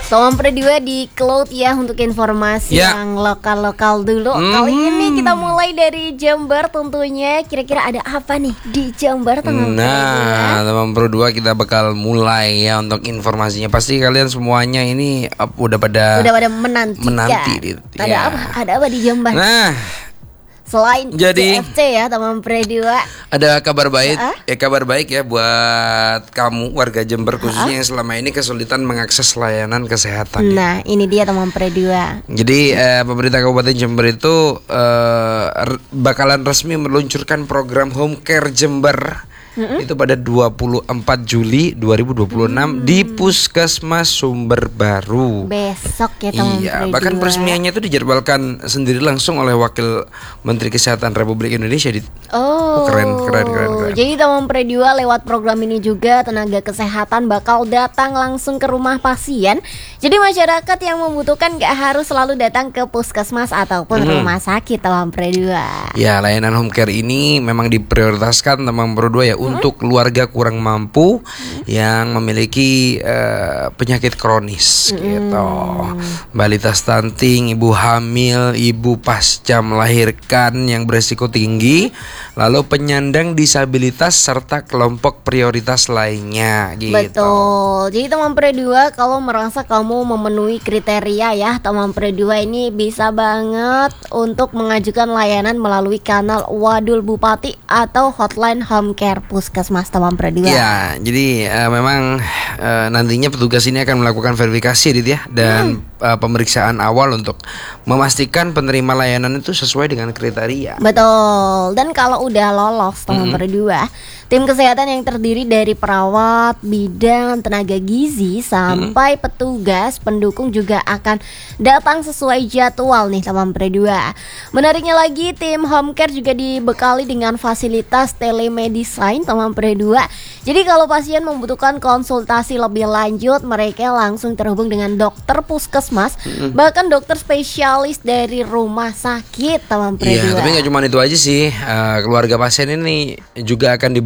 Teman Predua di Cloud ya untuk informasi yang lokal-lokal dulu. Kali ini kita mulai dari Jember tentunya. Kira-kira ada apa nih di Jember teman Predua? Nah, teman Predua kita bakal mulai ya untuk informasinya. Pasti kalian semuanya ini udah pada menanti. Ada apa di Jember? Nah, selain jadi CFC ya teman Predua, ada kabar baik kabar baik ya buat kamu warga Jember khususnya yang selama ini kesulitan mengakses layanan kesehatan. Nah, ini dia teman Predua. Jadi pemerintah Kabupaten Jember itu bakalan resmi meluncurkan program Home Care Jember. Itu pada 24 Juli 2026 di Puskesmas Sumber Baru. Besok ya teman Iya, bahkan peresmiannya itu dijadwalkan sendiri langsung oleh Wakil Menteri Kesehatan Republik Indonesia keren. Jadi teman Predua lewat program ini juga tenaga kesehatan bakal datang langsung ke rumah pasien. Jadi masyarakat yang membutuhkan gak harus selalu datang ke puskesmas ataupun rumah sakit teman Predua. Ya, layanan home care ini memang diprioritaskan teman Predua ya untuk keluarga kurang mampu yang memiliki penyakit kronis gitu. Balita stunting, ibu hamil, ibu pasca melahirkan yang beresiko tinggi, lalu penyandang disabilitas serta kelompok prioritas lainnya gitu. Betul. Jadi teman Predua kalau merasa kamu memenuhi kriteria ya, teman Predua ini bisa banget untuk mengajukan layanan melalui kanal Wadul Bupati atau hotline home care Puskesmas teman Predua. Ya, jadi memang nantinya petugas ini akan melakukan verifikasi ya dan pemeriksaan awal untuk memastikan penerima layanan itu sesuai dengan kriteria. Betul. Dan kalau udah lolos teman Predua, tim kesehatan yang terdiri dari perawat, bidan, tenaga gizi sampai petugas pendukung juga akan datang sesuai jadwal nih teman Predua. Menariknya lagi, tim home care juga dibekali dengan fasilitas telemedicine teman Predua. Jadi kalau pasien membutuhkan konsultasi lebih lanjut, mereka langsung terhubung dengan dokter puskesmas, bahkan dokter spesialis dari rumah sakit teman Predua. Iya, tapi nggak cuma itu aja sih. Keluarga pasien ini juga akan